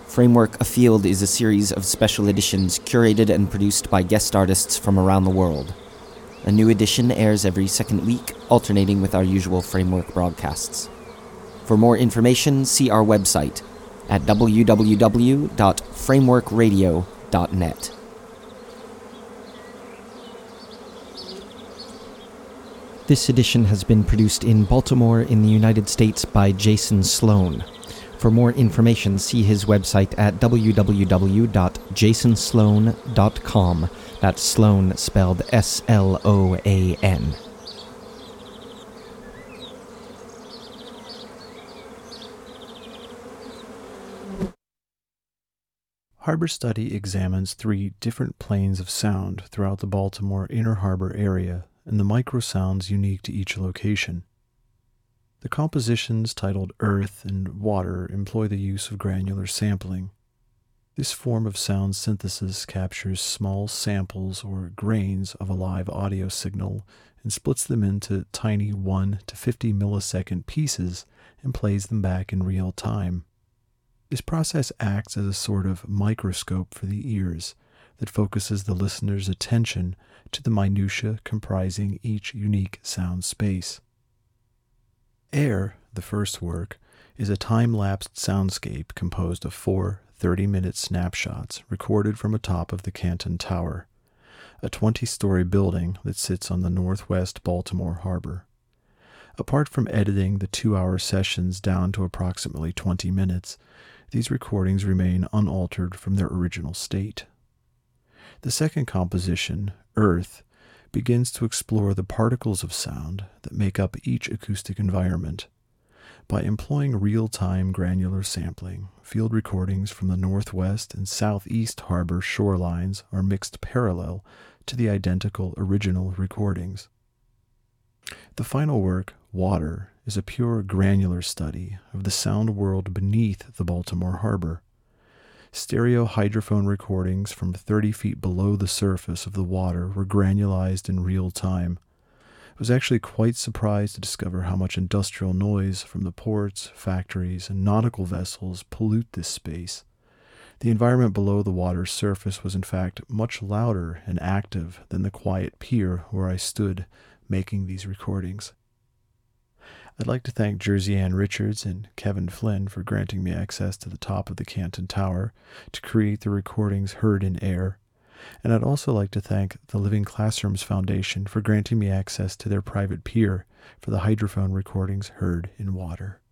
Framework Afield is a series of special editions curated and produced by guest artists from around the world. A new edition airs every second week, alternating with our usual Framework broadcasts. For more information, see our website at www.frameworkradio.net. This edition has been produced in Baltimore in the United States by Jason Sloan. For more information, see his website at www.jasonsloan.com. That's Sloan spelled S-L-O-A-N. Harbor Study examines 3 different planes of sound throughout the Baltimore Inner Harbor area and the microsounds unique to each location. The compositions titled Earth and Water employ the use of granular sampling. This form of sound synthesis captures small samples or grains of a live audio signal and splits them into tiny 1 to 50 millisecond pieces and plays them back in real time. This process acts as a sort of microscope for the ears that focuses the listener's attention to the minutiae comprising each unique sound space. Air, the first work, is a time-lapsed soundscape composed of 4 30-minute snapshots recorded from atop of the Canton Tower, a 20-story building that sits on the northwest Baltimore Harbor. Apart from editing the 2-hour sessions down to approximately 20 minutes, these recordings remain unaltered from their original state. The second composition, Earth, begins to explore the particles of sound that make up each acoustic environment. By employing real-time granular sampling, field recordings from the northwest and southeast harbor shorelines are mixed parallel to the identical original recordings. The final work, Water, is a pure granular study of the sound world beneath the Baltimore Harbor. Stereo hydrophone recordings from 30 feet below the surface of the water were granulized in real time. I was actually quite surprised to discover how much industrial noise from the ports, factories, and nautical vessels pollute this space. The environment below the water's surface was in fact much louder and active than the quiet pier where I stood making these recordings. I'd like to thank Jersey Ann Richards and Kevin Flynn for granting me access to the top of the Canton Tower to create the recordings heard in air, and I'd also like to thank the Living Classrooms Foundation for granting me access to their private pier for the hydrophone recordings heard in water.